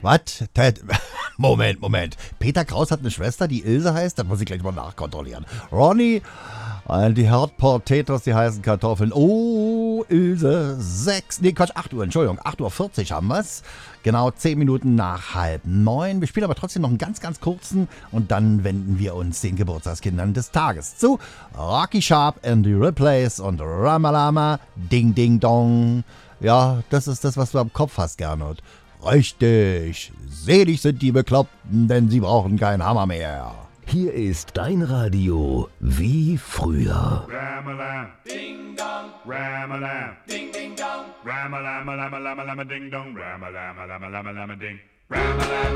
Was? Moment. Peter Kraus hat eine Schwester, die Ilse heißt? Das muss ich gleich mal nachkontrollieren. Ronny, die Hard Potatoes, die heißen Kartoffeln. Oh, Ilse, 8 Uhr, Entschuldigung, 8:40 Uhr haben wir's. Genau 10 Minuten nach 8:30. Wir spielen aber trotzdem noch einen ganz, ganz kurzen und dann wenden wir uns den Geburtstagskindern des Tages zu. Rocky Sharp and the Riplays und Ramalama, Ding Ding Dong. Ja, das ist das, was du am Kopf hast, Gernot. Richtig, selig sind die Bekloppten, denn sie brauchen keinen Hammer mehr. Hier ist dein Radio wie früher. Ram-a-lam, ding dong, ram-a-lam, ding ding dong, ram-a-lam, lam-a-lam, lam-a-ding dong, ram-a-lam, lam-a-lam, lam-a-ding, ram-a-lam.